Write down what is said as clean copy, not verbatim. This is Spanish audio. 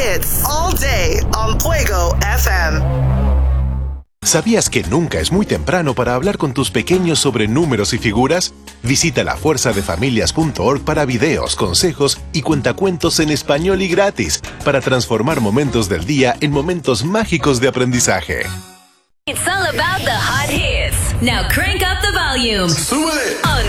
hits all day on Fuego FM. ¿Sabías que nunca es muy temprano para hablar con tus pequeños sobre números y figuras? Visita lafuerzadefamilias.org para videos, consejos y cuentacuentos en español y gratis para transformar momentos del día en momentos mágicos de aprendizaje. It's all about the hot hits. Now crank up the volume. ¡Súbele! On